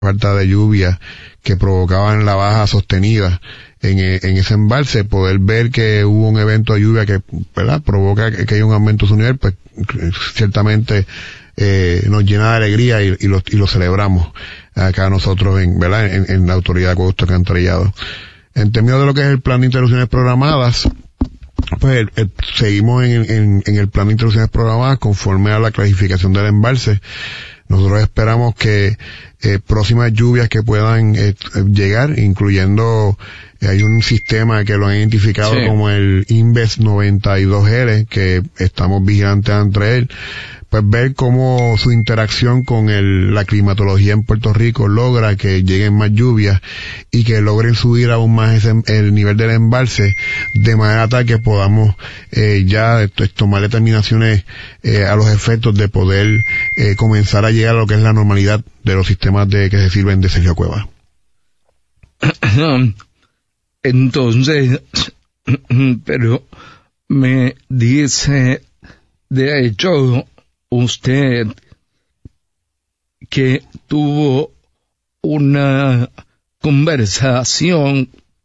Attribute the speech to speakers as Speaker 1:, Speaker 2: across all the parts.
Speaker 1: falta de lluvia que provocaban la baja sostenida en ese embalse, poder ver que hubo un evento de lluvia que, ¿verdad?, provoca que haya un aumento de su nivel, pues ciertamente nos llena de alegría y lo celebramos acá nosotros en la Autoridad de Acueductos y Alcantarillados. En términos de lo que es el plan de interrupciones programadas, pues seguimos en el plan de interrupciones programadas conforme a la clasificación del embalse. Nosotros esperamos que próximas lluvias que puedan llegar, incluyendo, hay un sistema que lo han identificado como el Inves 92L, que estamos vigilantes ante él, pues ver cómo su interacción con la climatología en Puerto Rico logra que lleguen más lluvias y que logren subir aún más el nivel del embalse, de manera tal que podamos ya tomar determinaciones a los efectos de poder comenzar a llegar a lo que es la normalidad de los sistemas que se sirven de Sergio Cuevas.
Speaker 2: Entonces, pero me dice, de hecho, usted que tuvo una conversación,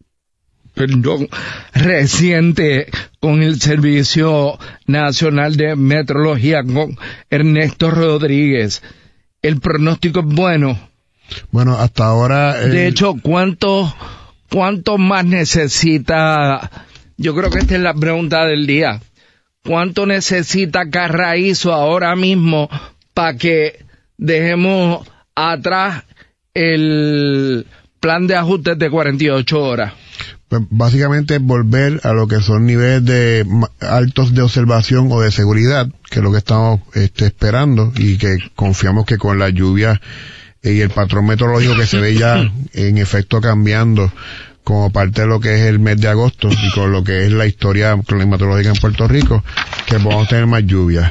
Speaker 2: reciente con el Servicio Nacional de Meteorología, con Ernesto Rodríguez. ¿El pronóstico es bueno?
Speaker 1: Bueno, hasta ahora...
Speaker 2: De hecho, ¿cuánto más necesita? Yo creo que esta es la pregunta del día. ¿Cuánto necesita Carraízo ahora mismo para que dejemos atrás el plan de ajustes de 48 horas?
Speaker 1: Pues básicamente volver a lo que son niveles altos de observación o de seguridad, que es lo que estamos esperando, y que confiamos que con la lluvia y el patrón meteorológico que se ve ya en efecto cambiando como parte de lo que es el mes de agosto y con lo que es la historia climatológica en Puerto Rico, que podamos tener más lluvias.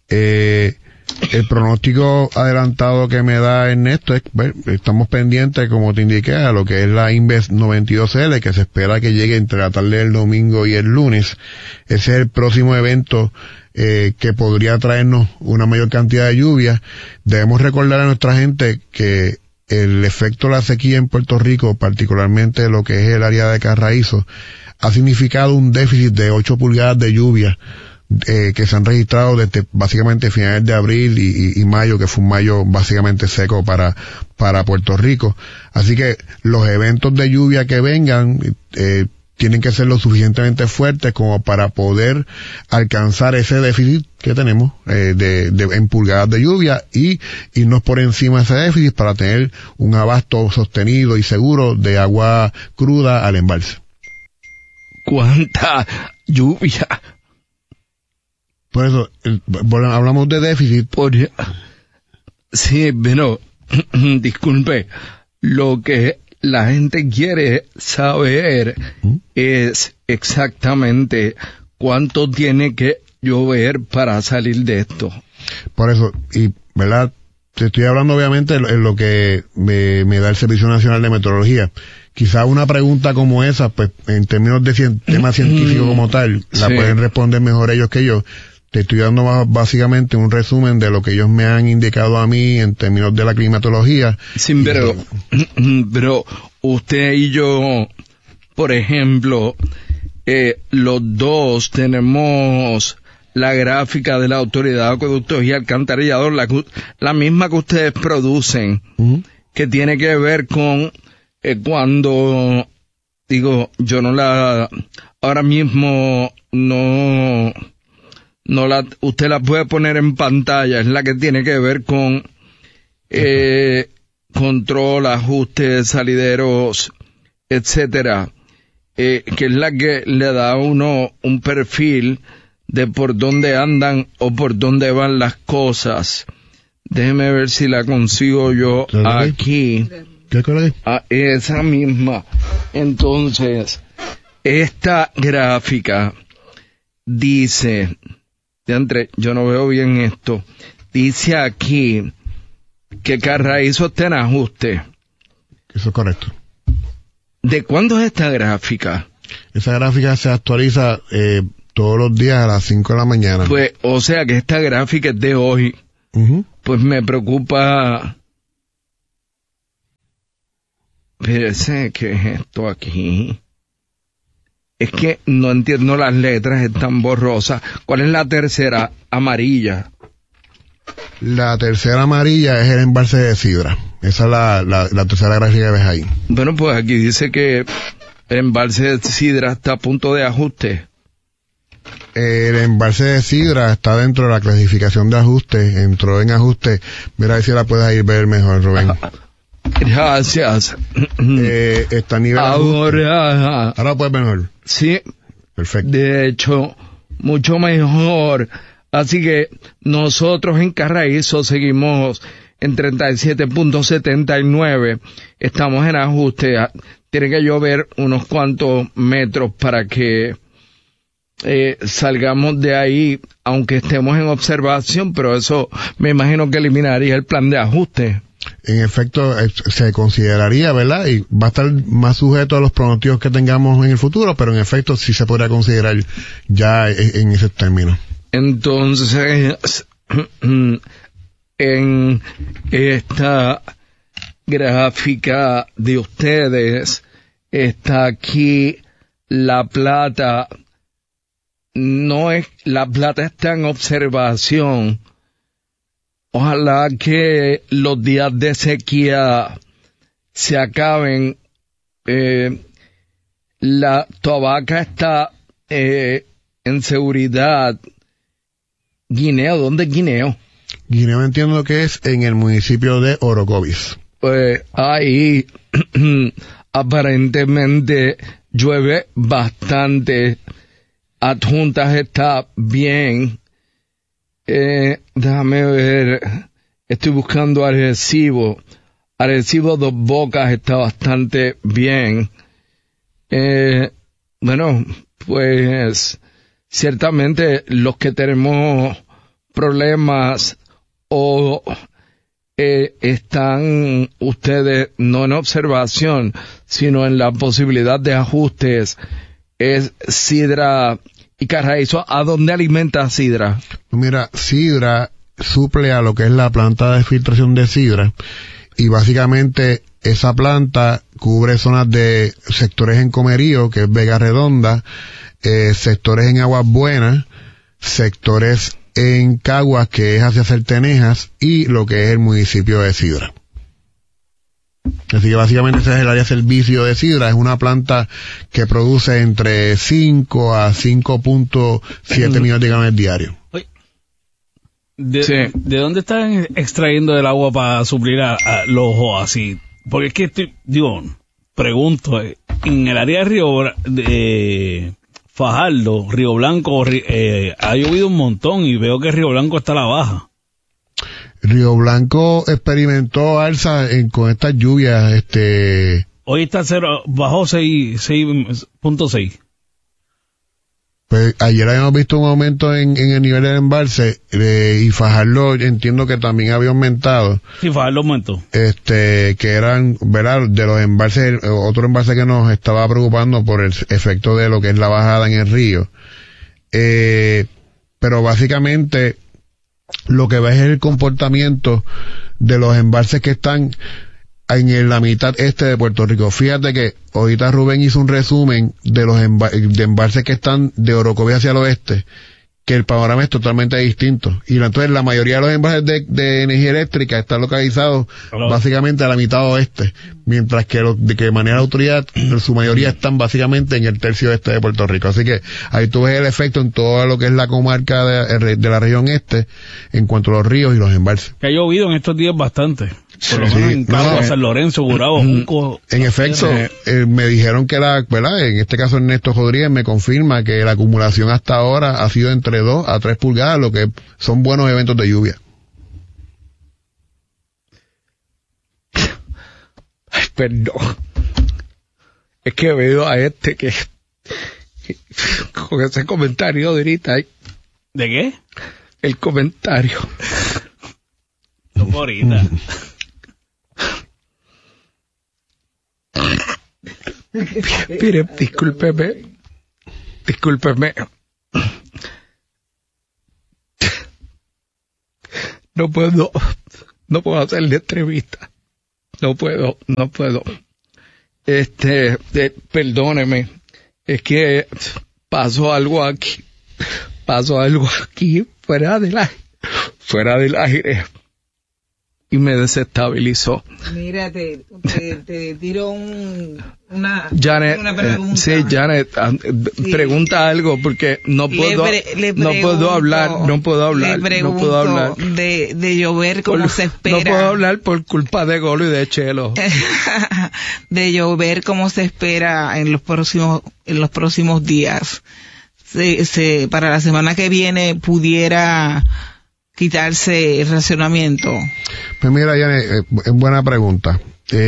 Speaker 1: El pronóstico adelantado que me da Ernesto es, bueno, estamos pendientes, como te indiqué, a lo que es la Inves 92L, que se espera que llegue entre la tarde del domingo y el lunes. Ese es el próximo evento que podría traernos una mayor cantidad de lluvia. Debemos recordar a nuestra gente que el efecto de la sequía en Puerto Rico, particularmente lo que es el área de Carraízo, ha significado un déficit de 8 pulgadas de lluvia que se han registrado desde básicamente finales de abril y mayo, que fue un mayo básicamente seco para Puerto Rico. Así que los eventos de lluvia que vengan tienen que ser lo suficientemente fuertes como para poder alcanzar ese déficit que tenemos en pulgadas de lluvia y irnos por encima de ese déficit para tener un abasto sostenido y seguro de agua cruda al embalse.
Speaker 2: ¿Cuánta lluvia?
Speaker 1: Por eso, hablamos de déficit.
Speaker 2: Sí, pero, disculpe, lo que la gente quiere saber es exactamente cuánto tiene que llover para salir de esto.
Speaker 1: Por eso, y, ¿verdad? Te estoy hablando obviamente en lo que me da el Servicio Nacional de Meteorología. Quizá una pregunta como esa, pues, en términos de tema científico como tal, la pueden responder mejor ellos que yo. Te estoy dando básicamente un resumen de lo que ellos me han indicado a mí en términos de la climatología.
Speaker 2: Sí, pero usted y yo, por ejemplo, los dos tenemos la gráfica de la Autoridad de Acueductos y Alcantarillados, la misma que ustedes producen, que tiene que ver con cuando, digo, yo no la, ahora mismo usted la puede poner en pantalla, es la que tiene que ver con control, ajustes, salideros, etcétera, que es la que le da a uno un perfil de por dónde andan o por dónde van las cosas. Déjeme ver si la consigo yo aquí.
Speaker 1: ¿Qué colega?
Speaker 2: Esa misma. Entonces, esta gráfica dice, yo no veo bien esto, dice aquí que Carraízo está en ajuste.
Speaker 1: Eso es correcto.
Speaker 2: ¿De cuándo es esta gráfica?
Speaker 1: Esa gráfica se actualiza todos los días a las 5 de la mañana.
Speaker 2: Pues, o sea que esta gráfica es de hoy. Pues me preocupa espérese, ¿qué es esto aquí? Es que no entiendo las letras, están borrosas. ¿Cuál es la tercera? Amarilla.
Speaker 1: La tercera amarilla es el embalse de Sidra. Esa es la tercera gráfica que ves ahí.
Speaker 2: Bueno, pues aquí dice que el embalse de Sidra está a punto de ajuste.
Speaker 1: El embalse de Sidra está dentro de la clasificación de ajuste. Entró en ajuste. Mira a ver si la puedes ir ver mejor, Rubén.
Speaker 2: Gracias.
Speaker 1: Está a nivel
Speaker 2: Ahora
Speaker 1: lo puedes ver mejor.
Speaker 2: sí,
Speaker 1: Perfecto.
Speaker 2: de hecho, mucho mejor. Así que nosotros en Carraízo seguimos en 37.79. Estamos en ajuste. Tiene que llover unos cuantos metros para que salgamos de ahí, aunque estemos en observación, pero eso me imagino que eliminaría el plan de ajuste.
Speaker 1: En efecto, se consideraría, ¿verdad? Y va a estar más sujeto a los pronósticos que tengamos en el futuro, pero en efecto sí se podría considerar ya en ese término.
Speaker 2: Entonces, en esta gráfica de ustedes está aquí la plata. No es, la plata está en observación. Ojalá que los días de sequía se acaben. La Tobaca está en seguridad. Guineo, ¿dónde es Guineo?
Speaker 1: Guineo entiendo que es en el municipio de Orocovis.
Speaker 2: Pues ahí aparentemente llueve bastante. Adjuntas está bien. Déjame ver. Estoy buscando Arecibo. Arecibo Dos Bocas está bastante bien. Bueno, pues ciertamente los que tenemos problemas o están ustedes no en observación, sino en la posibilidad de ajustes, es Sidra y Carraízo. ¿A dónde alimenta Sidra?
Speaker 1: Mira, Sidra suple a lo que es la planta de filtración de Sidra, y básicamente esa planta cubre zonas de sectores en Comerío, que es Vega Redonda, sectores en Aguas Buenas, sectores en Caguas, que es hacia Certenejas, y lo que es el municipio de Sidra. Así que básicamente ese es el área de servicio de Sidra. Es una planta que produce entre 5 a 5.7 millones de galones diarios.
Speaker 3: ¿De dónde están extrayendo el agua para suplir a los oasis? Porque es que pregunto, en el área de de Fajardo, Río Blanco, ha llovido un montón y veo que Río Blanco está a la baja.
Speaker 1: Río Blanco experimentó alza con estas lluvias.
Speaker 3: Hoy está bajó 6.6.
Speaker 1: Pues ayer habíamos visto un aumento en el nivel del embalse, y Fajardo entiendo que también había aumentado.
Speaker 3: Sí, Fajardo aumentó.
Speaker 1: Que eran, ¿verdad? De los embalses, otro embalse que nos estaba preocupando por el efecto de lo que es la bajada en el río. Pero básicamente lo que ves es el comportamiento de los embalses que están en la mitad este de Puerto Rico. Fíjate que ahorita Rubén hizo un resumen de los embalses que están de Orocovis hacia el oeste, que el panorama es totalmente distinto. Y entonces la mayoría de los embalses de energía eléctrica están localizados básicamente a la mitad oeste, mientras que los de que maneja la autoridad, su mayoría están básicamente en el tercio este de Puerto Rico. Así que ahí tú ves el efecto en todo lo que es la comarca de la región este en cuanto a los ríos y los embalses.
Speaker 3: Que ha llovido en estos días bastante. Por lo menos en Caguas, San Lorenzo, Gurabo, Junco.
Speaker 1: En efecto, me dijeron que ¿verdad? En este caso Ernesto Rodríguez me confirma que la acumulación hasta ahora ha sido entre 2 a 3 pulgadas, lo que son buenos eventos de lluvia.
Speaker 2: Ay, perdón. Es que veo a que con ese comentario de ahorita.
Speaker 3: ¿De qué?
Speaker 2: El comentario.
Speaker 3: No, ahorita.
Speaker 2: Mire, discúlpeme. No puedo hacerle entrevista. No puedo. Perdóneme, es que pasó algo aquí fuera del aire y me desestabilizó.
Speaker 4: Mira, te tiro una
Speaker 2: pregunta. Sí, Janet, sí. Pregunta algo porque no puedo hablar.
Speaker 4: De llover como se espera.
Speaker 2: No puedo hablar por culpa de Golo y de Chelo.
Speaker 4: De llover como se espera en los próximos días. Para la semana que viene pudiera quitarse el racionamiento.
Speaker 1: Pues mira, Janet, es buena pregunta.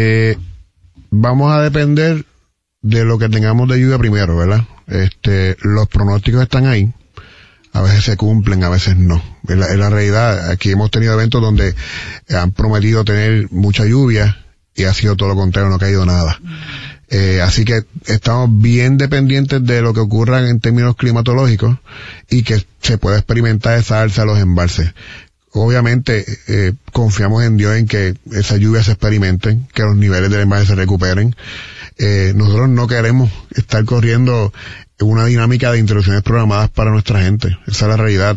Speaker 1: Vamos a depender de lo que tengamos de lluvia primero, ¿verdad? Los pronósticos están ahí. A veces se cumplen, a veces no. Es la realidad. Aquí hemos tenido eventos donde han prometido tener mucha lluvia y ha sido todo lo contrario, no ha caído nada. Así que estamos bien dependientes de lo que ocurra en términos climatológicos y que se pueda experimentar esa alza de los embalses. Obviamente, confiamos en Dios en que esas lluvias se experimenten, que los niveles del embalse se recuperen. Nosotros no queremos estar corriendo una dinámica de interrupciones programadas para nuestra gente. Esa es la realidad.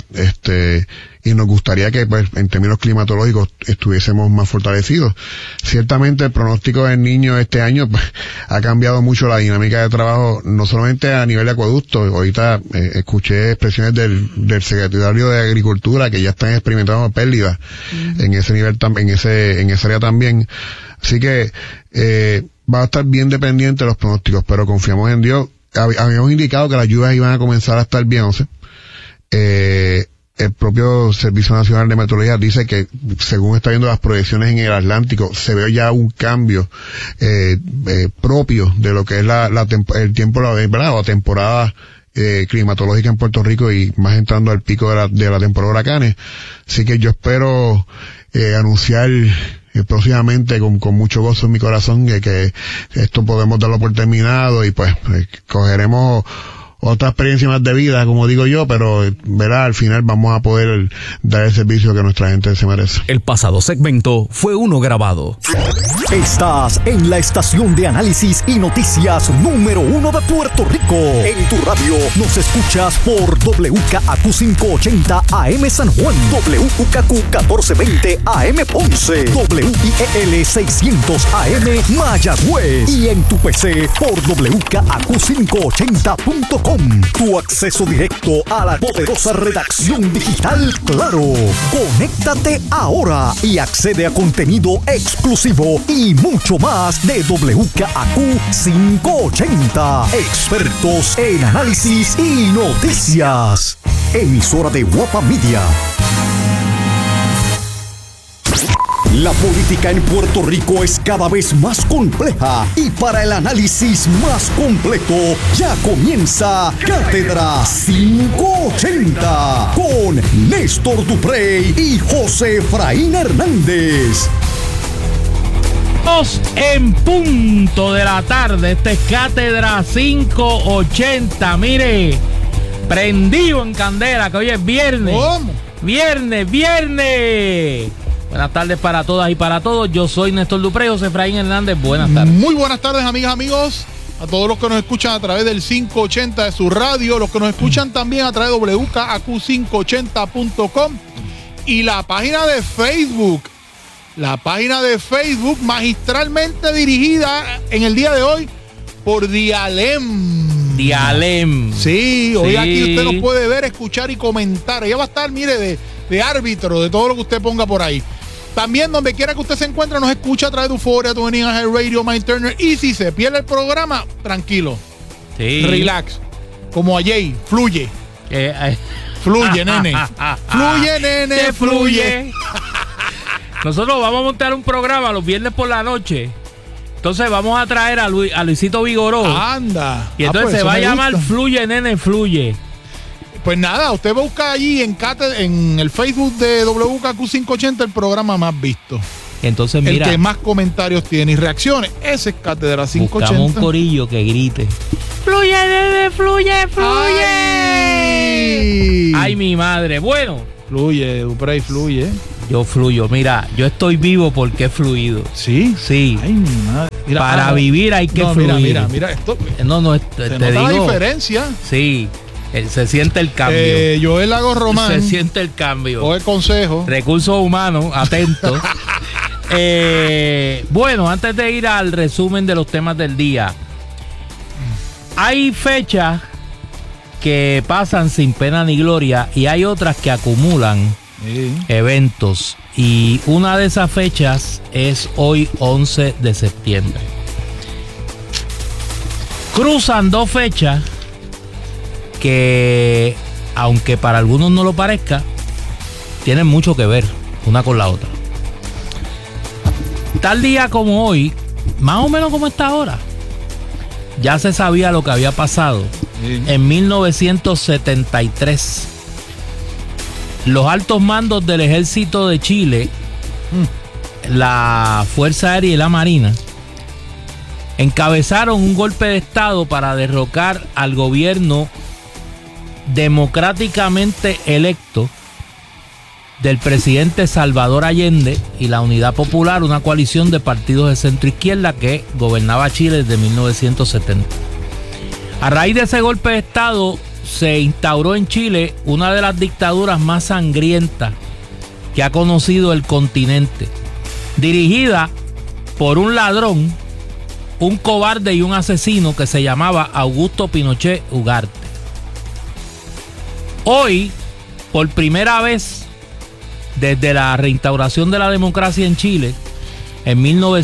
Speaker 1: Y nos gustaría que, pues, en términos climatológicos estuviésemos más fortalecidos. Ciertamente el pronóstico del niño este año, pues, ha cambiado mucho la dinámica de trabajo, no solamente a nivel de acueducto. Ahorita escuché expresiones del secretario de Agricultura que ya están experimentando pérdidas en ese nivel, en esa área también. Así que va a estar bien dependiente de los pronósticos, pero confiamos en Dios. Habíamos indicado que las lluvias iban a comenzar hasta el viernes 11. El propio Servicio Nacional de Meteorología dice que, según está viendo las proyecciones en el Atlántico, se ve ya un cambio propio de lo que es el tiempo, ¿verdad? O la temporada climatológica en Puerto Rico y más entrando al pico de la temporada de huracanes. Así que yo espero anunciar próximamente con mucho gozo en mi corazón que esto podemos darlo por terminado y pues cogeremos otra experiencia más de vida, como digo yo, pero verá, al final vamos a poder dar el servicio que nuestra gente se merece.
Speaker 5: El pasado segmento fue uno grabado. Estás en la estación de análisis y noticias número 1 de Puerto Rico. En tu radio nos escuchas por WKAQ 580 AM San Juan, WKQ 1420 AM Ponce, WIEL 600 AM Mayagüez y en tu PC por WKAQ580.com. Tu acceso directo a la poderosa redacción digital Claro. Conéctate ahora y accede a contenido exclusivo y mucho más de WKAQ 580. Expertos en análisis y noticias. Emisora de Guapa Media. La política en Puerto Rico es cada vez más compleja y para el análisis más completo ya comienza Cátedra 580 con Néstor Duprey y José Efraín Hernández.
Speaker 6: En punto de la tarde, esta es Cátedra 580. Mire, prendido en candela, que hoy es viernes.
Speaker 7: ¿Cómo?
Speaker 6: Viernes. Buenas tardes para todas y para todos. Yo soy Néstor Duprey, José Efraín Hernández. Buenas tardes.
Speaker 7: Muy buenas tardes, amigas, amigos. A todos los que nos escuchan a través del 580 de su radio, los que nos escuchan también a través de WKAQ580.com y la página de Facebook. La página de Facebook magistralmente dirigida en el día de hoy por Dialem. Sí, hoy aquí usted nos puede ver, escuchar y comentar. Ella va a estar, mire, de árbitro de todo lo que usted ponga por ahí. También donde quiera que usted se encuentre, nos escucha a través de Euphoria, Tuning Radio, My Turner. Y si se pierde el programa, tranquilo.
Speaker 6: Sí.
Speaker 7: Relax. Como a Jay, fluye. Fluye, nene. Fluye, nene, fluye.
Speaker 6: Nosotros vamos a montar un programa los viernes por la noche. Entonces vamos a traer a Luisito Vigoró.
Speaker 7: Anda.
Speaker 6: Y entonces
Speaker 7: pues
Speaker 6: se va a llamar
Speaker 7: gusta.
Speaker 6: Fluye, nene, fluye.
Speaker 7: Pues nada, usted busca allí en el Facebook de WKAQ580 el programa más visto.
Speaker 6: Entonces mira,
Speaker 7: el que más comentarios tiene y reacciones. Ese es Cátedra 580.
Speaker 6: buscamos un corillo que grite. Fluye, nene, fluye. Ay, mi madre. Bueno.
Speaker 7: Fluye, Duprey, fluye.
Speaker 6: Yo fluyo. Mira, yo estoy vivo porque he fluido.
Speaker 7: ¿Sí?
Speaker 6: Sí.
Speaker 7: Ay, mi madre.
Speaker 6: Para vivir hay que fluir.
Speaker 7: Mira esto.
Speaker 6: No,
Speaker 7: te
Speaker 6: te
Speaker 7: nota
Speaker 6: digo.
Speaker 7: la diferencia.
Speaker 6: Sí, se siente el cambio.
Speaker 7: Joel Lago Román.
Speaker 6: Se siente el cambio.
Speaker 7: Coge el consejo.
Speaker 6: Recursos humanos, atentos. Bueno, antes de ir al resumen de los temas del día, hay fechas que pasan sin pena ni gloria y hay otras que acumulan eventos. Y una de esas fechas es hoy, 11 de septiembre. Cruzan dos fechas que, aunque para algunos no lo parezca, tienen mucho que ver una con la otra. Tal día como hoy, más o menos como esta hora, ya se sabía lo que había pasado. En 1973, los altos mandos del ejército de Chile, la Fuerza Aérea y la Marina, encabezaron un golpe de estado para derrocar al gobierno democráticamente electo del presidente Salvador Allende y la Unidad Popular, una coalición de partidos de centro izquierda que gobernaba Chile desde 1970. A raíz de ese golpe de estado se instauró en Chile una de las dictaduras más sangrientas que ha conocido el continente, dirigida por un ladrón, un cobarde y un asesino que se llamaba Augusto Pinochet Ugarte. Hoy, por primera vez desde la reinstauración de la democracia en Chile, en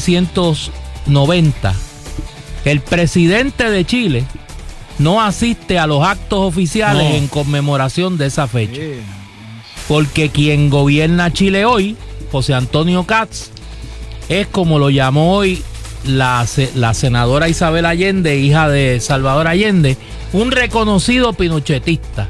Speaker 6: 1990, el presidente de Chile no asiste a los actos oficiales en conmemoración de esa fecha. Porque quien gobierna Chile hoy, José Antonio Katz, es, como lo llamó hoy la senadora Isabel Allende, hija de Salvador Allende, un reconocido pinochetista.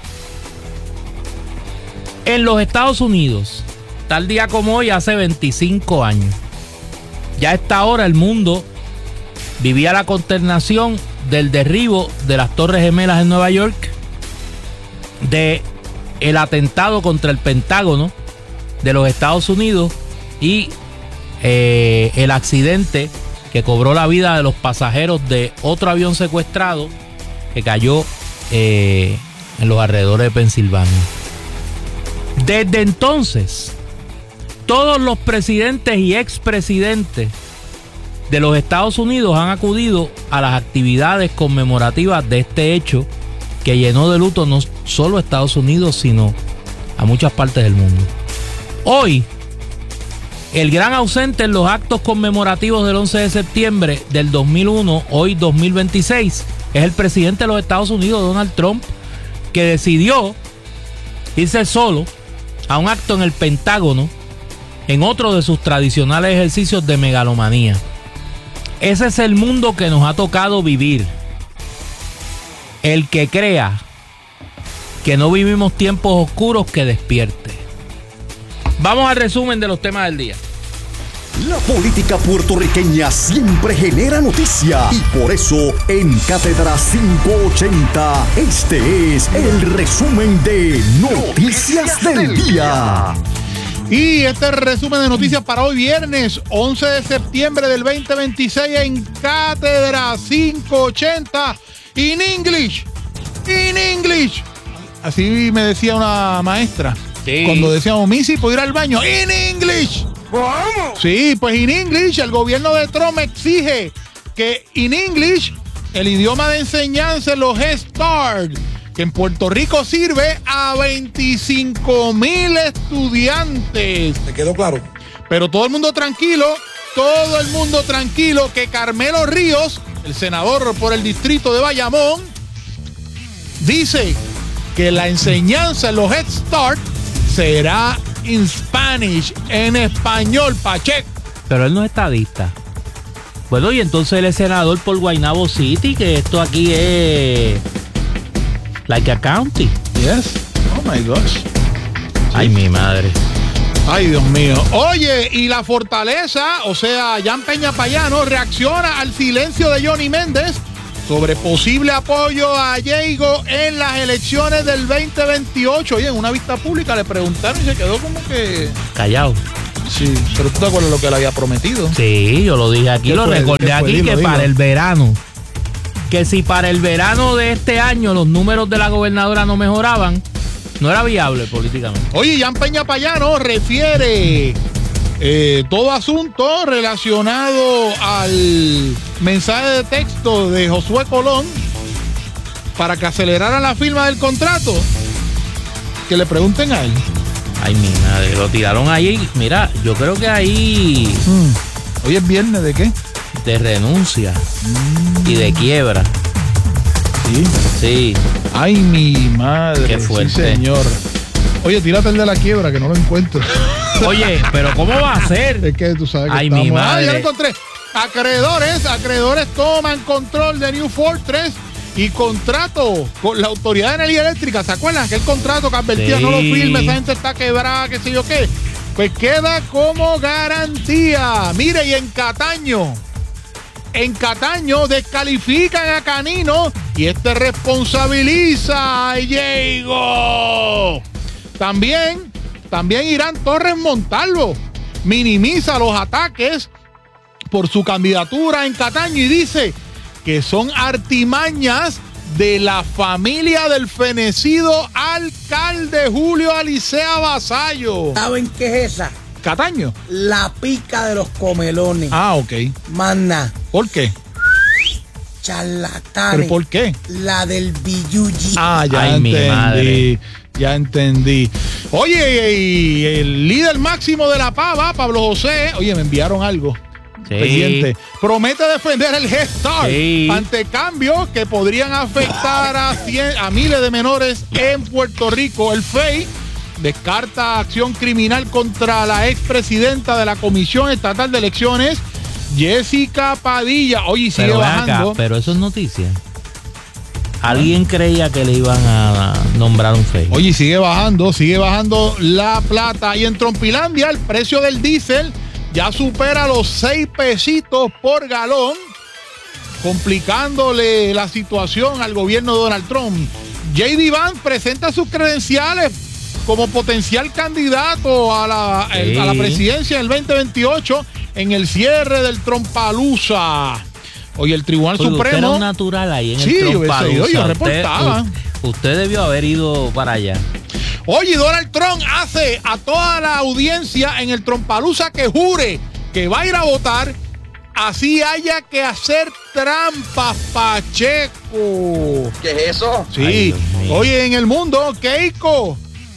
Speaker 6: En los Estados Unidos, tal día como hoy, hace 25 años, ya a esta hora el mundo vivía la consternación del derribo de las Torres Gemelas en Nueva York, de el atentado contra el Pentágono de los Estados Unidos y el accidente que cobró la vida de los pasajeros de otro avión secuestrado que cayó en los alrededores de Pensilvania. Desde entonces, todos los presidentes y expresidentes de los Estados Unidos han acudido a las actividades conmemorativas de este hecho que llenó de luto no solo a Estados Unidos, sino a muchas partes del mundo. Hoy, el gran ausente en los actos conmemorativos del 11 de septiembre del 2001, hoy 2026, es el presidente de los Estados Unidos, Donald Trump, que decidió irse solo a un acto en el Pentágono en otro de sus tradicionales ejercicios de megalomanía. Ese es el mundo que nos ha tocado vivir. El que crea que no vivimos tiempos oscuros, que despierte. Vamos al resumen de los temas del día.
Speaker 5: La política puertorriqueña siempre genera noticia y por eso en Cátedra 580 este es el resumen de Noticias del Día.
Speaker 7: Y este resumen de noticias para hoy viernes 11 de septiembre del 2026 en Cátedra 580 in English. Así me decía una maestra. Sí. Cuando decíamos, Missy, ¿puedo ir al baño? In English. ¿Cómo? Sí, pues in English, el gobierno de Trump exige que in English, el idioma de enseñanza en los Head Start, que en Puerto Rico sirve a 25,000 estudiantes. ¿Te quedó claro? Pero todo el mundo tranquilo, que Carmelo Ríos, el senador por el distrito de Bayamón, dice que la enseñanza en los Head Start será en Spanish, en español, Pacheco.
Speaker 6: Pero él no es estadista. Bueno, y entonces él es senador por Guaynabo City, que esto aquí es like a county.
Speaker 7: Yes. Oh my gosh.
Speaker 6: Ay, mi madre.
Speaker 7: Ay, Dios mío. Oye, y la Fortaleza, o sea, Jan Peña Payano, reacciona al silencio de Johnny Méndez sobre posible apoyo a Diego en las elecciones del 2028. Oye, en una vista pública le preguntaron y se quedó como que...
Speaker 6: callado.
Speaker 7: Sí, pero tú te acuerdas lo que le había prometido.
Speaker 6: Sí, yo lo dije aquí, lo recordé aquí, que para el verano. Que si para el verano de este año los números de la gobernadora no mejoraban, no era viable políticamente.
Speaker 7: Oye, Jan Peña Payano refiere todo asunto relacionado al mensaje de texto de Josué Colón para que acelerara la firma del contrato. Que le pregunten a él.
Speaker 6: Ay, mi madre, lo tiraron ahí. Mira, yo creo que ahí...
Speaker 7: Hoy es viernes, ¿de qué?
Speaker 6: De renuncia y de quiebra.
Speaker 7: Sí.
Speaker 6: Sí.
Speaker 7: Ay, mi madre.
Speaker 6: Qué fuerte.
Speaker 7: Sí, señor. Oye, tírate el de la quiebra, que no lo encuentro.
Speaker 6: Oye, pero ¿cómo va a ser?
Speaker 7: Es que tú sabes que
Speaker 6: ay, mi madre.
Speaker 7: ya lo encontré. Acreedores toman control de New Fortress y contrato con la Autoridad de Energía Eléctrica. ¿Se acuerdan? Aquel contrato que advertía, no lo firme, esa gente está quebrada, qué sé yo qué. Pues queda como garantía. Mire, y en Cataño descalifican a Canino y este responsabiliza a Diego. También Irán Torres Montalvo minimiza los ataques por su candidatura en Cataño y dice que son artimañas de la familia del fenecido alcalde Julio Alicea Vasallo.
Speaker 8: ¿Saben qué es esa?
Speaker 7: Cataño.
Speaker 8: La pica de los comelones.
Speaker 7: Ah, ok.
Speaker 8: Manda.
Speaker 7: ¿Por qué?
Speaker 8: Charlatanes.
Speaker 7: ¿Pero por qué?
Speaker 8: La del billuyi.
Speaker 7: Ah, ya entendí. Ya entendí. Oye, y el líder máximo de la Pava, Pablo José, oye, me enviaron algo.
Speaker 6: Sí.
Speaker 7: Pendiente. Promete defender el Head Start ante cambios que podrían afectar a miles de menores en Puerto Rico. El FEI descarta acción criminal contra la expresidenta de la Comisión Estatal de Elecciones, Jessica Padilla. Oye, sigue bajando.
Speaker 6: Pero eso es noticia. Alguien creía que le iban a nombrar un FEI.
Speaker 7: Oye, sigue bajando la plata. Y en Trompilandia el precio del diésel ya supera los 6 pesitos por galón, complicándole la situación al gobierno de Donald Trump. J.D. Vance presenta sus credenciales como potencial candidato a la presidencia del 2028 en el cierre del Trompalooza. Oye, el Tribunal Supremo...
Speaker 6: Usted era un natural ahí en el Trompalooza.
Speaker 7: Yo reportaba.
Speaker 6: Usted debió haber ido para allá.
Speaker 7: Oye, Donald Trump hace a toda la audiencia en el Trompalooza que jure que va a ir a votar, así haya que hacer trampas, Pacheco.
Speaker 8: ¿Qué es eso?
Speaker 7: Sí.
Speaker 6: Ay,
Speaker 7: oye, en el mundo, Keiko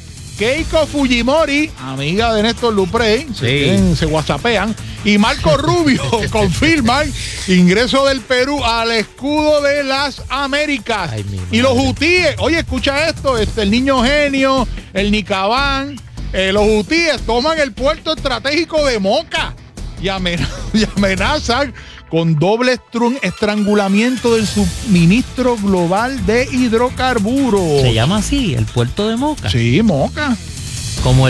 Speaker 7: Fujimori, amiga de Néstor Luprey, se whatsappean, y Marco Rubio confirman ingreso del Perú al escudo de las Américas.
Speaker 6: Ay,
Speaker 7: y los hutíes, oye, escucha esto, el Niño Genio, el Nicabán, los hutíes toman el puerto estratégico de Moca y amenazan con doble estrangulamiento del suministro global de hidrocarburos.
Speaker 6: ¿Se llama así, el puerto de Moca?
Speaker 7: Sí, Moca.
Speaker 6: Como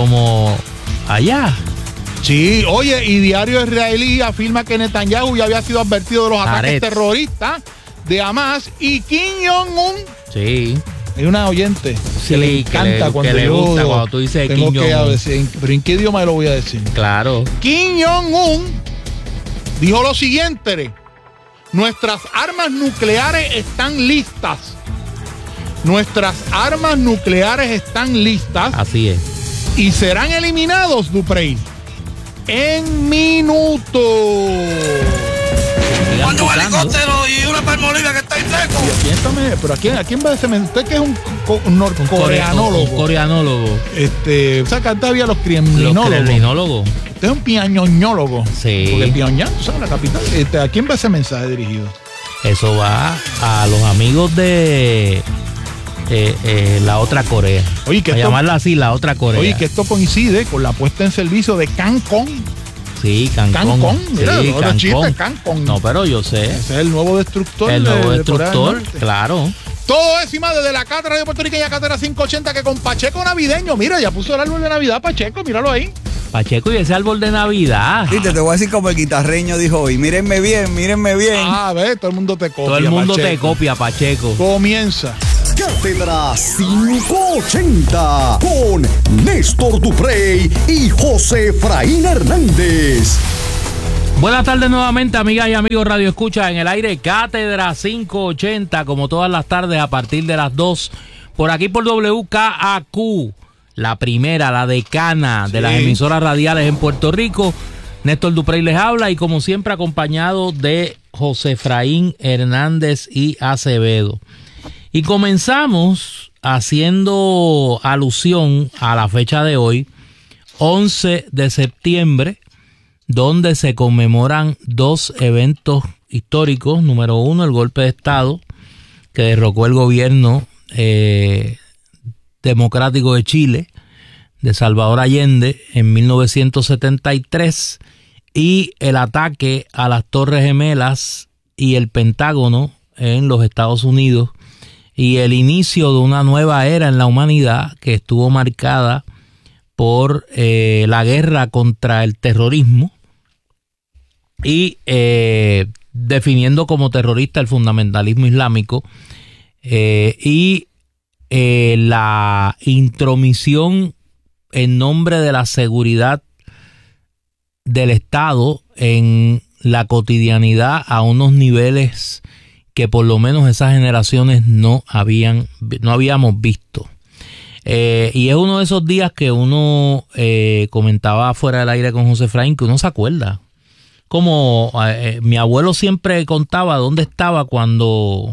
Speaker 6: allá.
Speaker 7: Sí, oye, y diario israelí afirma que Netanyahu ya había sido advertido de los ataques terroristas de Hamas y Kim Jong-un.
Speaker 6: Sí.
Speaker 7: Hay una oyente que le encanta
Speaker 6: cuando tú dices
Speaker 7: Kim
Speaker 6: Jong-un.
Speaker 7: Pero ¿en qué idioma lo voy a decir?
Speaker 6: Claro.
Speaker 7: Kim Jong-un dijo lo siguiente: nuestras armas nucleares están listas. Nuestras armas nucleares están listas.
Speaker 6: Así es.
Speaker 7: Y serán eliminados, Duprey, en minutos.
Speaker 8: Cuando un helicóptero y una palmoliva que está en seco.
Speaker 7: Pero ¿a quién va a decir? Usted que es un norcoreanólogo.
Speaker 6: Un coreanólogo.
Speaker 7: O sea, que antes había los kremlinólogos. Usted es un piañoñólogo.
Speaker 6: Sí.
Speaker 7: Porque Pyongyang, tú sabes, la capital. ¿A quién va ese mensaje dirigido?
Speaker 6: Eso va a los amigos de la otra Corea.
Speaker 7: Oye, que
Speaker 6: llamarla así, la otra Corea.
Speaker 7: Oye, que esto coincide con la puesta en servicio de CANCON.
Speaker 6: Sí, CANCON.
Speaker 7: Mira,
Speaker 6: sí,
Speaker 7: los chistes, CANCON.
Speaker 6: No, pero yo sé.
Speaker 7: Ese es el nuevo destructor.
Speaker 6: El nuevo destructor, claro.
Speaker 7: Todo eso y más desde la Cátedra de Puerto Rico y la Cátedra 580 que con Pacheco navideño. Mira, ya puso el árbol de Navidad, Pacheco, míralo ahí.
Speaker 6: Pacheco y ese árbol de Navidad.
Speaker 9: Viste, te voy a decir como el guitarreño dijo hoy. Mírenme bien, mírenme bien.
Speaker 7: Ah, ve, todo el mundo te copia.
Speaker 6: Todo el mundo
Speaker 7: Pacheco.
Speaker 6: te copia, Pacheco.
Speaker 7: Comienza.
Speaker 5: Cátedra 580 con Néstor Duprey y José Efraín Hernández.
Speaker 6: Buenas tardes nuevamente, amigas y amigos Radio Escucha, en el aire Cátedra 580, como todas las tardes a partir de las 2, por aquí por WKAQ, la primera, la decana de las emisoras radiales en Puerto Rico. Néstor Duprey les habla y como siempre acompañado de José Efraín Hernández y Acevedo. Y comenzamos haciendo alusión a la fecha de hoy, 11 de septiembre, donde se conmemoran dos eventos históricos. Número uno, el golpe de Estado que derrocó el gobierno democrático de Chile, de Salvador Allende, en 1973, y el ataque a las Torres Gemelas y el Pentágono en los Estados Unidos, y el inicio de una nueva era en la humanidad que estuvo marcada por la guerra contra el terrorismo, y definiendo como terrorista el fundamentalismo islámico, y la intromisión en nombre de la seguridad del Estado en la cotidianidad a unos niveles que por lo menos esas generaciones no habíamos visto. Y es uno de esos días que uno comentaba fuera del aire con José Efraín, que uno se acuerda. Como mi abuelo siempre contaba dónde estaba cuando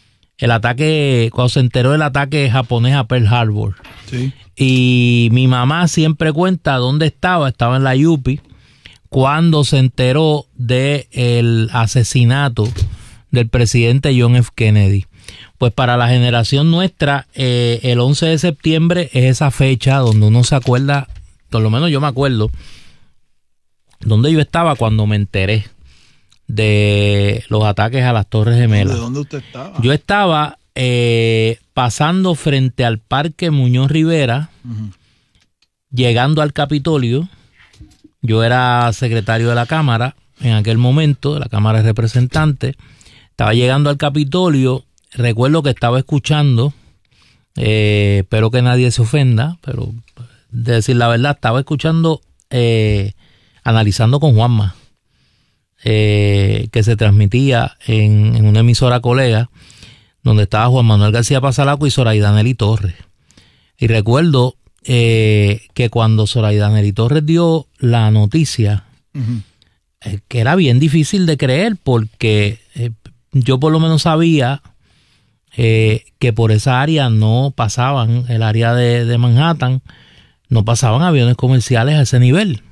Speaker 6: se enteró del ataque japonés a Pearl Harbor. Sí. Y mi mamá siempre cuenta dónde estaba en la Yupi, cuando se enteró del asesinato del presidente John F. Kennedy. Pues para la generación nuestra, el 11 de septiembre es esa fecha donde uno se acuerda, por lo menos yo me acuerdo, donde yo estaba cuando me enteré de los ataques a las Torres Gemelas.
Speaker 7: ¿De dónde usted estaba?
Speaker 6: Yo estaba pasando frente al Parque Muñoz Rivera, llegando al Capitolio. Yo era secretario de la Cámara en aquel momento, de la Cámara de Representantes. Estaba llegando al Capitolio. Recuerdo que estaba escuchando, espero que nadie se ofenda, pero de decir la verdad, estaba escuchando Analizando con Juanma, que se transmitía en una emisora colega, donde estaba Juan Manuel García Pasalaco y Zoraida Nelly Torres. Y recuerdo que cuando Zoraida Nelly Torres dio la noticia, que era bien difícil de creer, porque yo por lo menos sabía que por esa área no pasaban, el área de Manhattan, no pasaban aviones comerciales a ese nivel.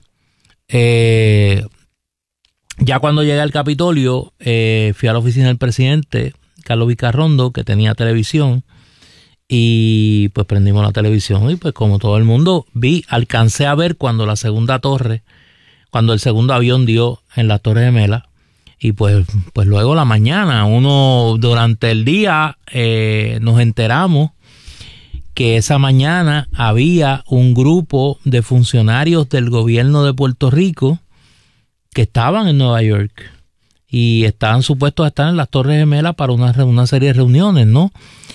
Speaker 6: Ya cuando llegué al Capitolio, fui a la oficina del presidente, Carlos Vicarrondo, que tenía televisión, y pues prendimos la televisión y pues como todo el mundo alcancé a ver cuando el segundo avión dio en la Torre Gemela, y pues luego la mañana, durante el día nos enteramos que esa mañana había un grupo de funcionarios del gobierno de Puerto Rico que estaban en Nueva York y estaban supuestos a estar en las Torres Gemelas para una serie de reuniones, ¿no?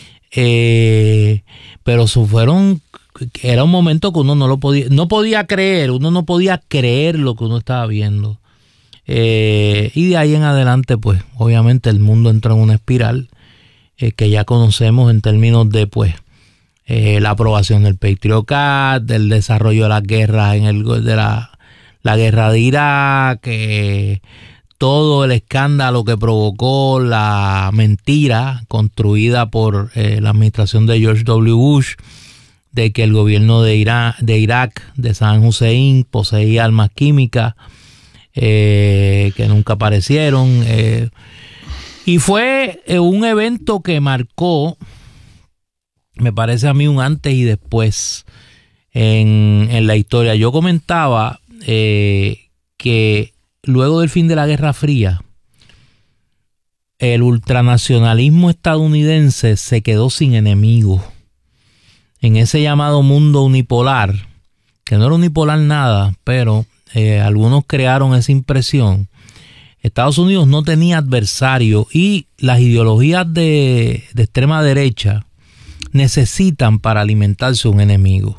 Speaker 6: Pero era un momento que uno no podía creer lo que uno estaba viendo. Y de ahí en adelante, pues, obviamente el mundo entró en una espiral que ya conocemos en términos de, pues, la aprobación del Patriot Act, del desarrollo de las guerras la guerra de Irak, todo el escándalo que provocó la mentira construida por la administración de George W. Bush de que el gobierno de Irak, de Saddam Hussein, poseía armas químicas que nunca aparecieron. Y fue un evento que marcó, me parece a mí, un antes y después en la historia. Yo comentaba que luego del fin de la Guerra Fría, el ultranacionalismo estadounidense se quedó sin enemigos en ese llamado mundo unipolar, que no era unipolar nada, pero algunos crearon esa impresión. Estados Unidos no tenía adversario y las ideologías de extrema derecha necesitan para alimentarse un enemigo.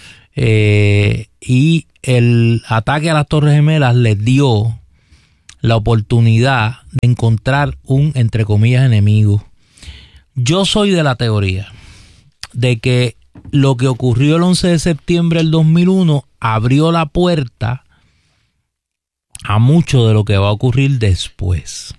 Speaker 6: Y el ataque a las Torres Gemelas les dio la oportunidad de encontrar un, entre comillas, enemigo. Yo soy de la teoría de que lo que ocurrió el 11 de septiembre del 2001 abrió la puerta a mucho de lo que va a ocurrir después.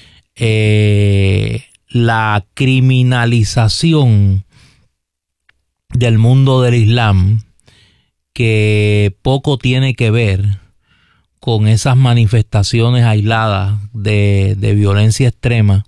Speaker 6: La criminalización del mundo del Islam, que poco tiene que ver con esas manifestaciones aisladas de violencia extrema,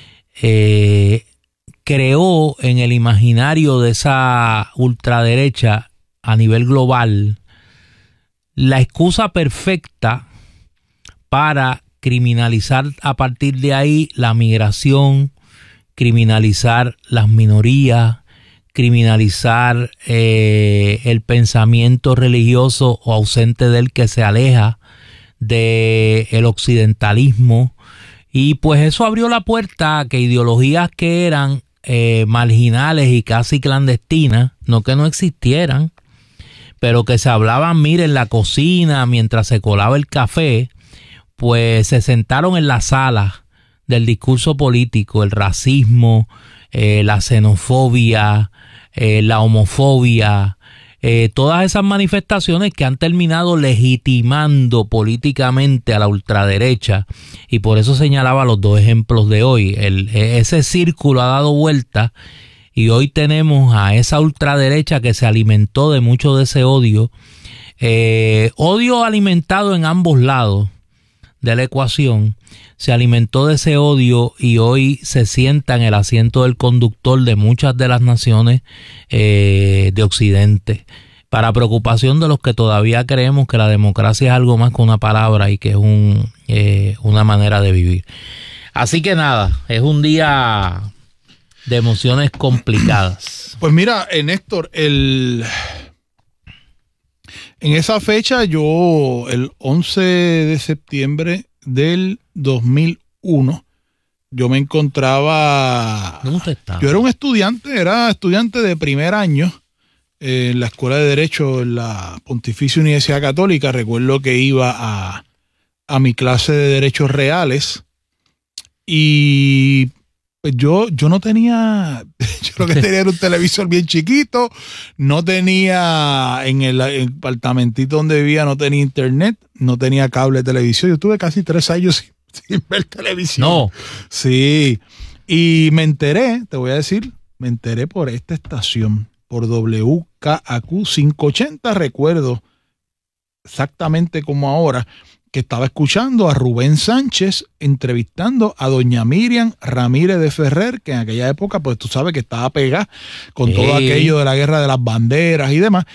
Speaker 6: creó en el imaginario de esa ultraderecha a nivel global la excusa perfecta para criminalizar a partir de ahí la migración, criminalizar las minorías, criminalizar el pensamiento religioso o ausente del que se aleja del occidentalismo. Y pues eso abrió la puerta a que ideologías que eran marginales y casi clandestinas, no que no existieran, pero que se hablaban, mire, en la cocina mientras se colaba el café, pues se sentaron en la sala del discurso político, el racismo, la xenofobia, la homofobia, todas esas manifestaciones que han terminado legitimando políticamente a la ultraderecha, y por eso señalaba los dos ejemplos de hoy. Ese círculo ha dado vuelta y hoy tenemos a esa ultraderecha que se alimentó de mucho de ese odio, odio alimentado en ambos lados de la ecuación, se alimentó de ese odio y hoy se sienta en el asiento del conductor de muchas de las naciones de Occidente, para preocupación de los que todavía creemos que la democracia es algo más que una palabra y que es una manera de vivir. Así que nada, es un día de emociones complicadas.
Speaker 7: Pues mira, Néstor, en esa fecha yo, el 11 de septiembre del 2001, yo me encontraba...
Speaker 6: ¿Dónde estaba?
Speaker 7: Yo era estudiante de primer año en la Escuela de Derecho en la Pontificia Universidad Católica. Recuerdo que iba a mi clase de Derechos Reales y... Pues yo no tenía, yo lo que tenía era un televisor bien chiquito, no tenía, en el apartamentito donde vivía no tenía internet, no tenía cable de televisión. Yo tuve casi 3 años sin ver televisión.
Speaker 6: No.
Speaker 7: Sí, y me enteré por esta estación, por WKAQ 580, recuerdo exactamente como ahora, que estaba escuchando a Rubén Sánchez entrevistando a doña Miriam Ramírez de Ferrer, que en aquella época, pues tú sabes que estaba pegada con todo aquello de la guerra de las banderas y demás.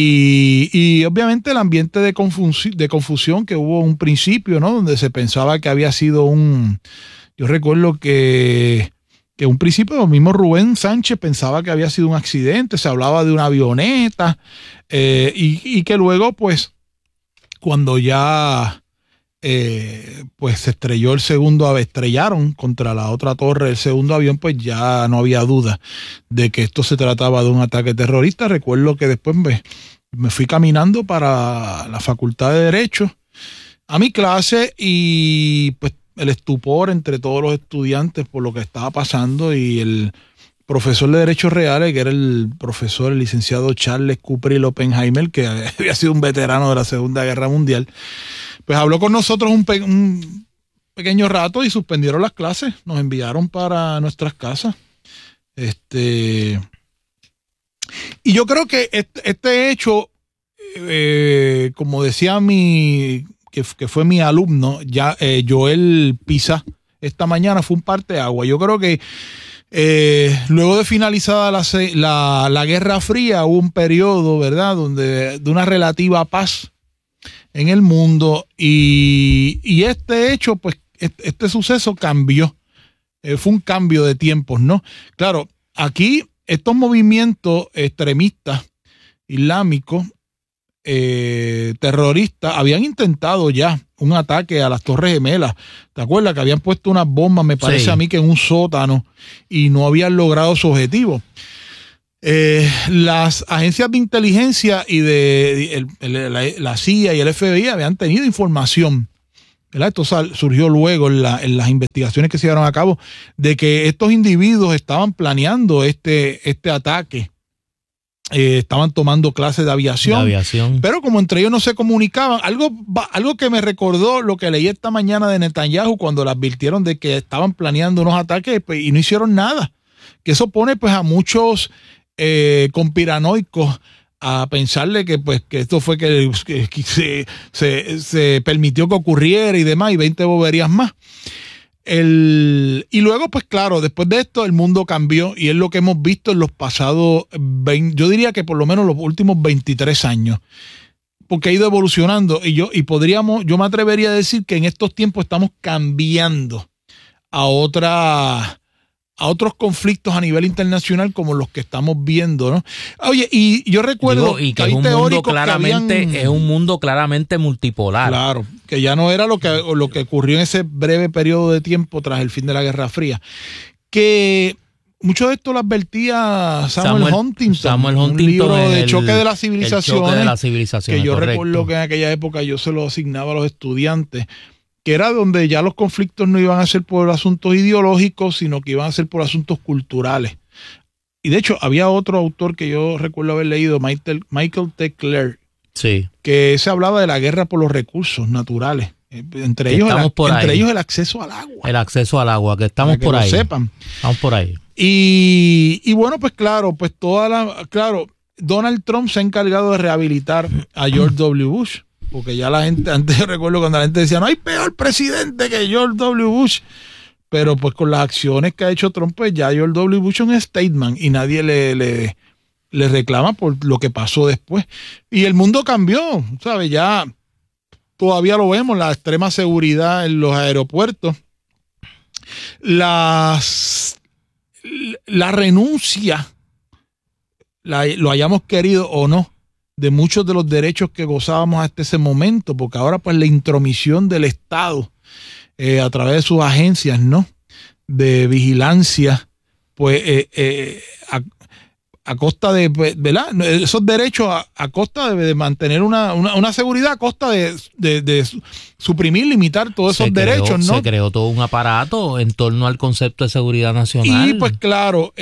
Speaker 7: Y obviamente el ambiente de confusión que hubo un principio, ¿no? Donde se pensaba que había sido yo recuerdo que un principio el mismo Rubén Sánchez pensaba que había sido un accidente, se hablaba de una avioneta, y que luego, pues, cuando ya pues se estrelló estrellaron contra la otra torre el segundo avión, pues ya no había duda de que esto se trataba de un ataque terrorista. Recuerdo que después me fui caminando para la Facultad de Derecho a mi clase y pues el estupor entre todos los estudiantes por lo que estaba pasando, y el profesor de Derechos Reales, que era el licenciado Charles Cupril Oppenheimer, que había sido un veterano de la Segunda Guerra Mundial, pues habló con nosotros un pequeño rato y suspendieron las clases, nos enviaron para nuestras casas. Y yo creo que este hecho, como decía que fue mi alumno, Joel Pisa, esta mañana, fue un parteaguas. Yo creo que luego de finalizada la Guerra Fría, hubo un periodo, ¿verdad?, de una relativa paz en el mundo, y este hecho, pues, este suceso cambió, fue un cambio de tiempos, ¿no? Claro, aquí estos movimientos extremistas islámicos, terroristas, habían intentado ya un ataque a las Torres Gemelas. ¿Te acuerdas que habían puesto unas bombas, me parece a mí, que en un sótano, y no habían logrado su objetivo? las agencias de inteligencia y la CIA y el FBI habían tenido información, ¿verdad? Esto surgió luego en las investigaciones que se llevaron a cabo de que estos individuos estaban planeando este ataque. Estaban tomando clases de aviación, pero como entre ellos no se comunicaban, algo que me recordó lo que leí esta mañana de Netanyahu cuando le advirtieron de que estaban planeando unos ataques, pues, y no hicieron nada, que eso pone pues a muchos conspiranoicos a pensarle que esto fue que se permitió que ocurriera y demás, y 20 boberías más. Y luego, pues claro, después de esto el mundo cambió y es lo que hemos visto en los pasados, yo diría que por lo menos los últimos 23 años, porque ha ido evolucionando yo me atrevería a decir que en estos tiempos estamos cambiando a otros conflictos a nivel internacional como los que estamos viendo, ¿no? Oye, y yo recuerdo
Speaker 6: que es un mundo claramente, es un mundo claramente multipolar.
Speaker 7: Claro, que ya no era lo que ocurrió en ese breve periodo de tiempo tras el fin de la Guerra Fría. Que mucho de esto lo advertía Samuel Huntington, un libro de choque de las civilizaciones, que yo recuerdo que en aquella época yo se lo asignaba a los estudiantes, que era donde ya los conflictos no iban a ser por asuntos ideológicos, sino que iban a ser por asuntos culturales. Y de hecho, había otro autor que yo recuerdo haber leído, Michael T. Clark, sí, que se hablaba de la guerra por los recursos naturales. Entre ellos el acceso al agua.
Speaker 6: El acceso al agua, que estamos por ahí.
Speaker 7: Que lo sepan.
Speaker 6: Estamos por ahí.
Speaker 7: Y bueno, pues claro, Donald Trump se ha encargado de rehabilitar a George W. Bush. Porque ya la gente, antes yo recuerdo cuando la gente decía, no hay peor presidente que George W. Bush. Pero pues con las acciones que ha hecho Trump, pues ya George W. Bush es un statement y nadie le reclama por lo que pasó después. Y el mundo cambió, ¿sabes? Ya todavía lo vemos, la extrema seguridad en los aeropuertos. La renuncia, lo hayamos querido o no, de muchos de los derechos que gozábamos hasta ese momento, porque ahora pues la intromisión del Estado a través de sus agencias, ¿no?, de vigilancia, pues a costa de, ¿verdad?, esos derechos a costa de mantener una seguridad, a costa de suprimir, limitar todos esos derechos, ¿no?
Speaker 6: Se creó todo un aparato en torno al concepto de seguridad nacional.
Speaker 7: Y pues claro,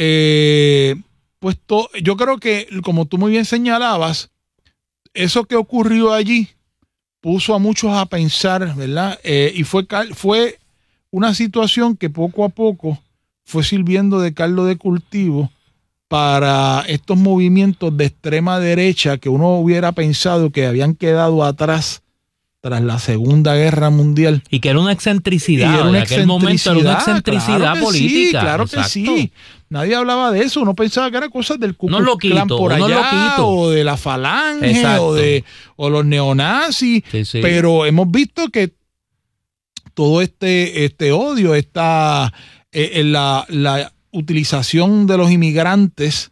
Speaker 7: yo creo que, como tú muy bien señalabas, eso que ocurrió allí puso a muchos a pensar, ¿verdad? Y fue una situación que poco a poco fue sirviendo de caldo de cultivo para estos movimientos de extrema derecha que uno hubiera pensado que habían quedado atrás tras la Segunda Guerra Mundial.
Speaker 6: Y que era una excentricidad, en aquel momento era una excentricidad política.
Speaker 7: Sí, claro que sí. Nadie hablaba de eso, uno pensaba que era cosas del Ku Klux Klan por allá, o de la Falange, o los neonazis, sí. Pero hemos visto que todo este odio está en la utilización de los inmigrantes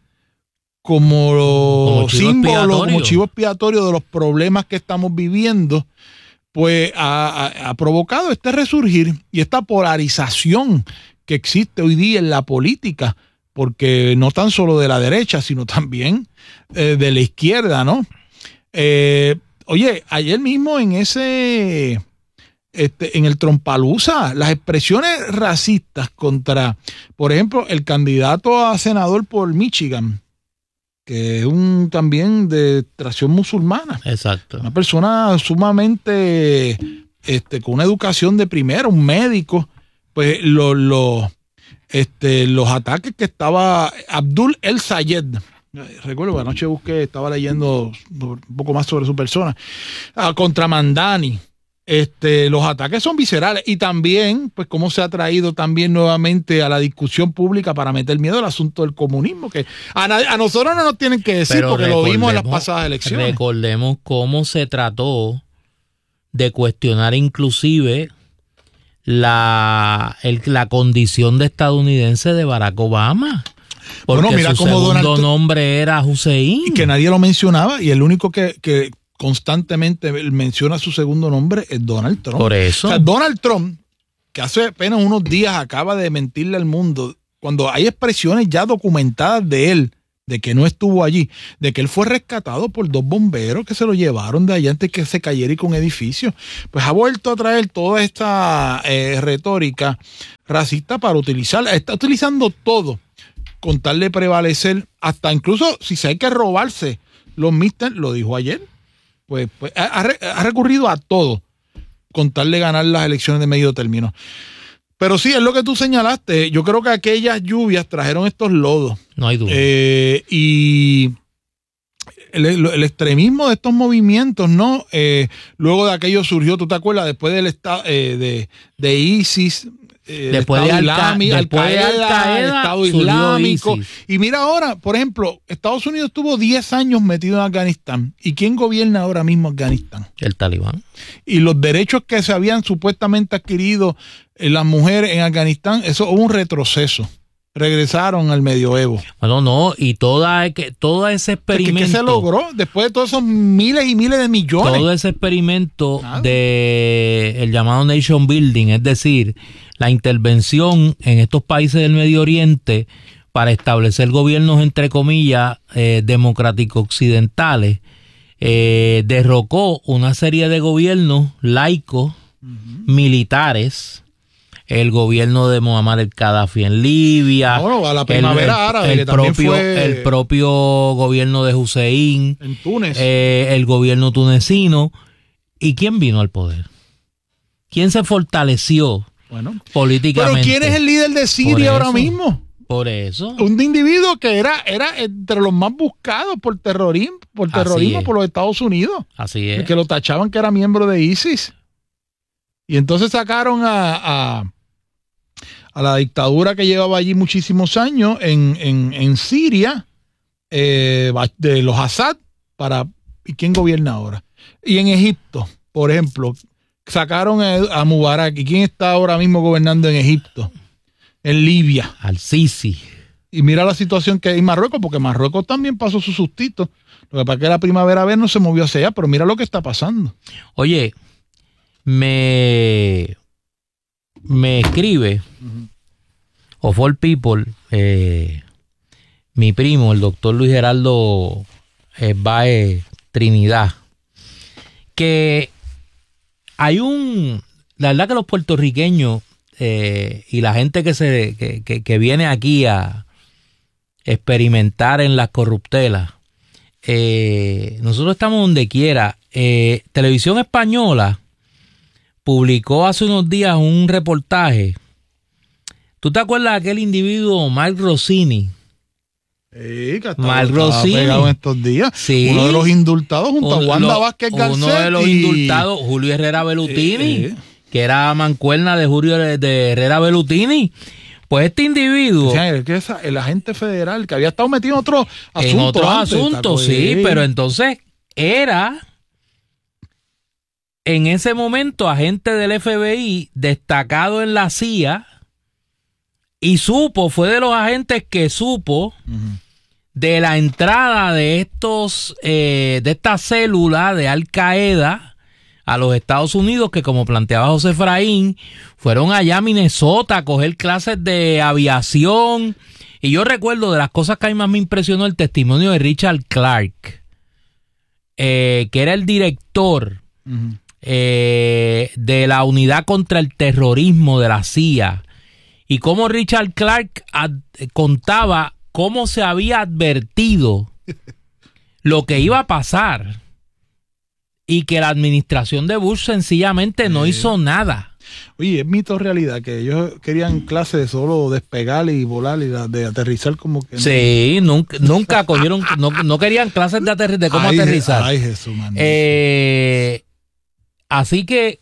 Speaker 7: como símbolo, como chivo expiatorio de los problemas que estamos viviendo, pues ha provocado este resurgir y esta polarización que existe hoy día en la política, porque no tan solo de la derecha, sino también de la izquierda, ¿no? Oye, ayer mismo en el Trompalooza, las expresiones racistas contra, por ejemplo, el candidato a senador por Michigan, que es también de tracción musulmana.
Speaker 6: Exacto.
Speaker 7: Una persona sumamente con una educación de primera, un médico, pues los ataques que estaba Abdul El Sayed, recuerdo que anoche estaba leyendo un poco más sobre su persona, contra Mandani. Los ataques son viscerales y también, pues, cómo se ha traído también nuevamente a la discusión pública para meter miedo al asunto del comunismo, que a nosotros no nos tienen que decir. Pero porque lo vimos en las pasadas elecciones.
Speaker 6: Recordemos cómo se trató de cuestionar inclusive la condición de estadounidense de Barack Obama. Porque mira su segundo nombre era Hussein.
Speaker 7: Y que nadie lo mencionaba, y el único que constantemente menciona su segundo nombre es Donald Trump.
Speaker 6: Por eso.
Speaker 7: O sea, Donald Trump, que hace apenas unos días acaba de mentirle al mundo, cuando hay expresiones ya documentadas de él, de que no estuvo allí, de que él fue rescatado por 2 bomberos que se lo llevaron de allá antes que se cayera y con edificio, pues ha vuelto a traer toda esta retórica racista para utilizarla. Está utilizando todo con tal de prevalecer, hasta incluso si se hay que robarse los midterms, lo dijo ayer, pues ha recurrido a todo con tal de ganar las elecciones de medio término. Pero sí, es lo que tú señalaste. Yo creo que aquellas lluvias trajeron estos lodos.
Speaker 6: No hay duda.
Speaker 7: Y el extremismo de estos movimientos, ¿no? Luego de aquello surgió, ¿tú te acuerdas? Después del estado de ISIS,
Speaker 6: después de Al-Qaeda,
Speaker 7: el Estado Islámico.
Speaker 6: ISIS.
Speaker 7: Y mira ahora, por ejemplo, Estados Unidos estuvo 10 años metido en Afganistán. ¿Y quién gobierna ahora mismo Afganistán?
Speaker 6: El Talibán.
Speaker 7: Y los derechos que se habían supuestamente adquirido las mujeres en Afganistán, eso hubo un retroceso. Regresaron al medioevo.
Speaker 6: Bueno, no, y todo ese experimento.
Speaker 7: ¿Qué se logró después de todos esos miles y miles de millones?
Speaker 6: Todo ese experimento de el llamado nation building, es decir, la intervención en estos países del Medio Oriente para establecer gobiernos, entre comillas, democráticos occidentales, derrocó una serie de gobiernos laicos, militares, el gobierno de Muammar el-Gaddafi en Libia,
Speaker 7: a la primavera árabe,
Speaker 6: el propio gobierno de Hussein
Speaker 7: en Túnez,
Speaker 6: el gobierno tunecino. ¿Y quién vino al poder? ¿Quién se fortaleció políticamente?
Speaker 7: Pero ¿quién es el líder de Siria ahora mismo?
Speaker 6: Por eso.
Speaker 7: Un individuo que era entre los más buscados por terrorismo por los Estados Unidos.
Speaker 6: Así es.
Speaker 7: Que lo tachaban que era miembro de ISIS. Y entonces sacaron a la dictadura que llevaba allí muchísimos años en Siria, de los Assad, ¿y quién gobierna ahora? Y en Egipto, por ejemplo, sacaron a Mubarak. ¿Y quién está ahora mismo gobernando en Egipto? En Libia.
Speaker 6: Al-Sisi.
Speaker 7: Y mira la situación que hay en Marruecos, porque Marruecos también pasó su sustito. Lo que pasa es que la primavera vez no se movió hacia allá, pero mira lo que está pasando.
Speaker 6: Oye, me escribe of all people mi primo, el doctor Luis Geraldo Baez Trinidad, que hay la verdad que los puertorriqueños y la gente que viene aquí a experimentar en las corruptelas, nosotros estamos donde quiera. Televisión Española publicó hace unos días un reportaje. ¿Tú te acuerdas de aquel individuo, Mike Rossini?
Speaker 7: Mike Rossini pegado en estos días.
Speaker 6: Sí.
Speaker 7: Uno de los indultados junto a Wanda Vázquez Garcet.
Speaker 6: Uno de los indultados, Julio Herrera Bellutini, que era mancuerna de Herrera Bellutini. Pues este individuo,
Speaker 7: el agente federal que había estado metido en otros asuntos.
Speaker 6: En otros asuntos, sí, pero entonces era en ese momento agente del FBI destacado en la CIA y fue de los agentes que supo de la entrada de esta célula de Al-Qaeda a los Estados Unidos, que como planteaba José Efraín, fueron allá a Minnesota a coger clases de aviación. Y yo recuerdo de las cosas que a mí más me impresionó el testimonio de Richard Clark, que era el director de la unidad contra el terrorismo de la CIA, y cómo Richard Clark contaba cómo se había advertido lo que iba a pasar y que la administración de Bush sencillamente no hizo nada.
Speaker 7: Oye, es mito o realidad que ellos querían clases de solo despegar y volar y de aterrizar como que...
Speaker 6: Sí, nunca cogieron, no querían clases de cómo aterrizar.
Speaker 7: Ay, Jesús, man.
Speaker 6: Así que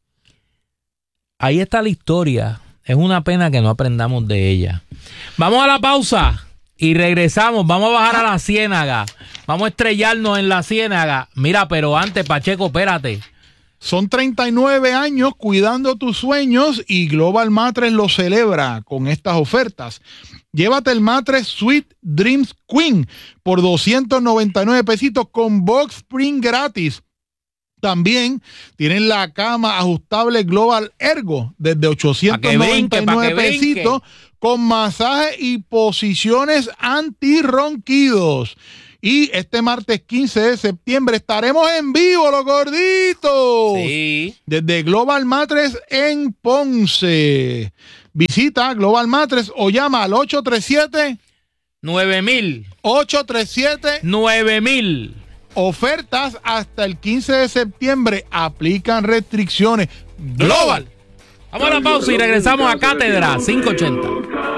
Speaker 6: ahí está la historia. Es una pena que no aprendamos de ella. Vamos a la pausa y regresamos. Vamos a bajar a la Ciénaga. Vamos a estrellarnos en la Ciénaga. Mira, pero antes, Pacheco, espérate.
Speaker 7: Son 39 años cuidando tus sueños y Global Mattress lo celebra con estas ofertas. Llévate el Mattress Sweet Dreams Queen por $299 con Box Spring gratis. También tienen la cama ajustable Global Ergo desde 899 pesitos con masaje y posiciones antirronquidos. Y este martes 15 de septiembre estaremos en vivo, los gorditos.
Speaker 6: Sí.
Speaker 7: Desde Global Mattress en Ponce. Visita Global Mattress o llama al
Speaker 6: 837-9000.
Speaker 7: 837-9000. Ofertas hasta el 15 de septiembre. Aplican restricciones. Global.
Speaker 6: Vamos a la pausa y regresamos a Cátedra 580.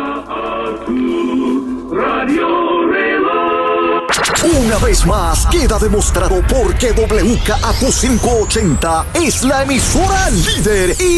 Speaker 5: Una vez más queda demostrado por qué WKAQ 580 es la emisora líder y